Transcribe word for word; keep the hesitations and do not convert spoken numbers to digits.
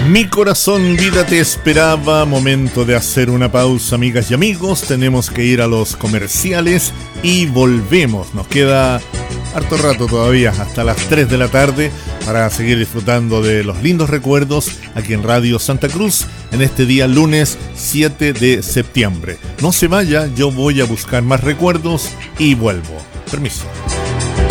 Mi corazón, vida te esperaba. Momento de hacer una pausa, amigas y amigos. Tenemos que ir a los comerciales y volvemos. Nos queda harto rato todavía, hasta las tres de la tarde, para seguir disfrutando de los lindos recuerdos aquí en Radio Santa Cruz en este día lunes siete de septiembre. No se vaya, yo voy a buscar más recuerdos y vuelvo. Permiso.